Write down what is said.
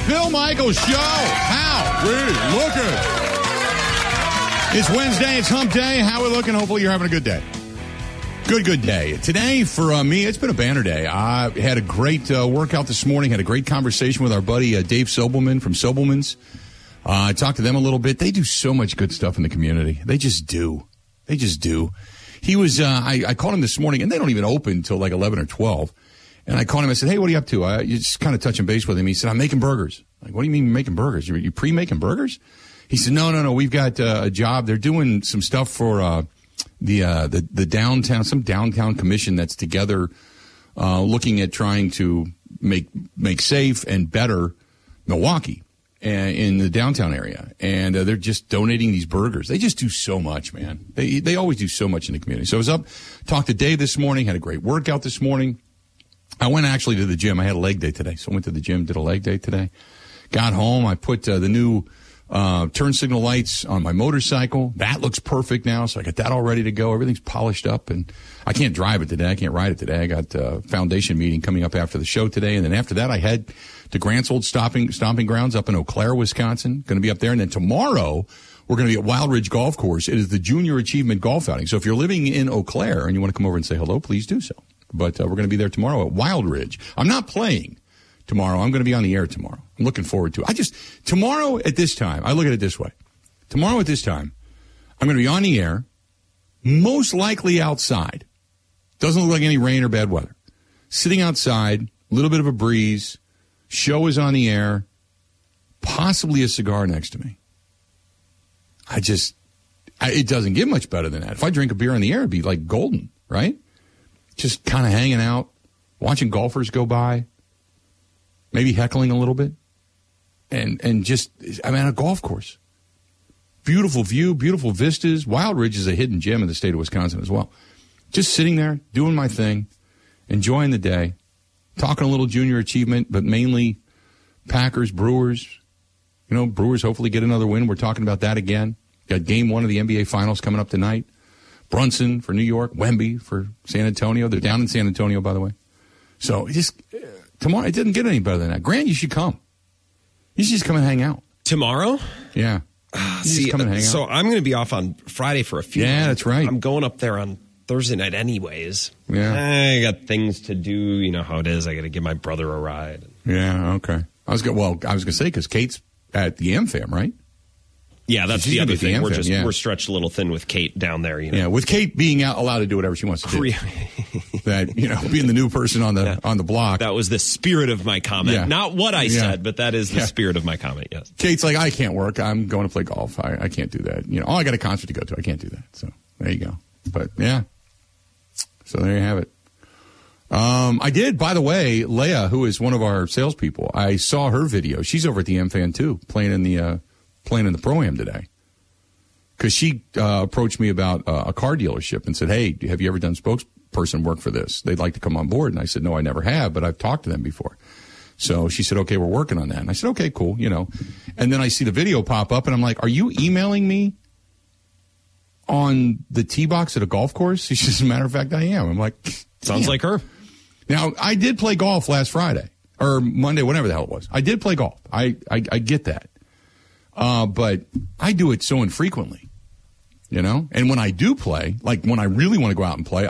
Bill Michaels Show. How we looking? It's Wednesday. It's hump day. How we looking? Hopefully you're having a good day. Good day. Today, for me, it's been a banner day. I had a great workout this morning, had a great conversation with our buddy Dave Sobelman from Sobelman's. I talked to them a little bit. They do so much good stuff in the community. They just do. He was, I called him this morning, and they don't even open until like 11 or 12. And I called him. I said, hey, what are you up to? You just kind of touching base with him. He said, I'm making burgers. Like, what do you mean making burgers? You pre-making burgers? He said, no. We've got a job. They're doing some stuff for the downtown, some downtown commission that's together looking at trying to make safe and better Milwaukee in the downtown area. And they're just donating these burgers. They just do so much, man. They always do so much in the community. So I was up, talked to Dave this morning, had a great workout this morning. I went actually to the gym. I had a leg day today. So I went to the gym, did a leg day today. Got home. I put the new turn signal lights on my motorcycle. That looks perfect now. So I got that all ready to go. Everything's polished up. And I can't drive it today. I can't ride it today. I got a foundation meeting coming up after the show today. And then after that, I head to Grant's old stomping grounds up in Eau Claire, Wisconsin. Going to be up there. And then tomorrow, we're going to be at Wild Ridge Golf Course. It is the Junior Achievement Golf Outing. So if you're living in Eau Claire and you want to come over and say hello, please do so. But we're going to be there tomorrow at Wild Ridge. I'm not playing tomorrow. I'm going to be on the air tomorrow. I'm looking forward to it. Tomorrow at this time, I look at it this way. Tomorrow at this time, I'm going to be on the air, most likely outside. Doesn't look like any rain or bad weather. Sitting outside, a little bit of a breeze, show is on the air, possibly a cigar next to me. It doesn't get much better than that. If I drink a beer on the air, it'd be like golden, right? Just kind of hanging out, watching golfers go by, maybe heckling a little bit, and just, I'm at a golf course. Beautiful view, beautiful vistas. Wild Ridge is a hidden gem in the state of Wisconsin as well. Just sitting there, doing my thing, enjoying the day, talking a little junior achievement, but mainly Packers, Brewers. You know, Brewers hopefully get another win. We're talking about that again. Got game 1 of the NBA Finals coming up tonight. Brunson for New York, Wemby for San Antonio. They're down in San Antonio, by the way. So tomorrow, it didn't get any better than that. Grant, you should come. You should just come and hang out. Tomorrow? Yeah. Come and hang out. So I'm going to be off on Friday for a few Yeah, that's right. I'm going up there on Thursday night anyways. Yeah. I got things to do. You know how it is. I got to give my brother a ride. Yeah, okay. I was going to say, because Kate's at the AmFam, right? Yeah, that's the other thing. We're stretched a little thin with Kate down there. You know? Yeah, with Kate being allowed to do whatever she wants to do. That, being the new person on the block. That was the spirit of my comment. Yeah. Not what I said, but that is the spirit of my comment, yes. Kate's like, I can't work. I'm going to play golf. I can't do that. I got a concert to go to. I can't do that. So there you go. But, yeah. So there you have it. I did, by the way, Leah, who is one of our salespeople, I saw her video. She's over at the AmFan, too, playing in the Pro-Am today. Because she approached me about a car dealership and said, hey, have you ever done spokesperson work for this? They'd like to come on board. And I said, no, I never have, but I've talked to them before. So she said, okay, we're working on that. And I said, okay, cool, And then I see the video pop up, and I'm like, are you emailing me on the tee box at a golf course? She says, as a matter of fact, I am. I'm like, sounds like her. Now, I did play golf last Friday, or Monday, whatever the hell it was. I did play golf. I get that. But I do it so infrequently, And when I do play, like when I really want to go out and play,